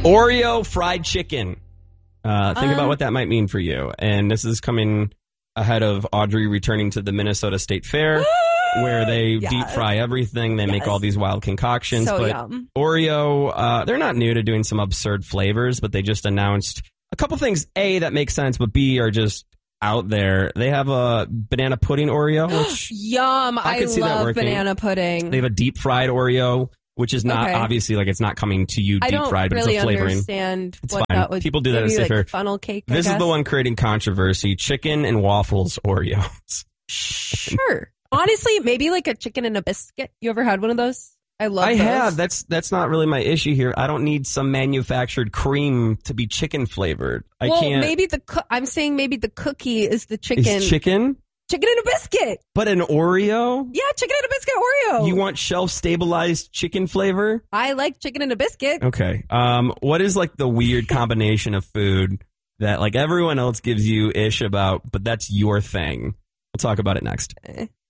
Oreo fried chicken. Think about what that might mean for you. And this is coming ahead of Audrey returning to the Minnesota State Fair, where they deep fry everything. They make all these wild concoctions. So but yum. Oreo, they're not new to doing some absurd flavors, but they just announced a couple things, A, that make sense, but B, are just out there. They have a banana pudding Oreo, which Yum. I could see that love working. banana pudding. They have a deep fried Oreo, which is not obviously like it's not coming to you deep fried, but really it's a flavoring. Understand it's what fine. that would People do that at maybe State Fair. like funnel cake. This is the one creating controversy: chicken and waffles Oreos. Sure. Honestly, maybe like a chicken and a biscuit. You ever had one of those? I love those. have. That's not really my issue here. I don't need some manufactured cream to be chicken flavored. I can't. Maybe I'm saying maybe the cookie is the chicken. Is chicken? Chicken and a biscuit. But an Oreo? Yeah, chicken and a biscuit Oreo. You want shelf-stabilized chicken flavor? I like chicken and a biscuit. Okay. What is like the weird combination of food that like everyone else gives you ish about, but that's your thing? We'll talk about it next.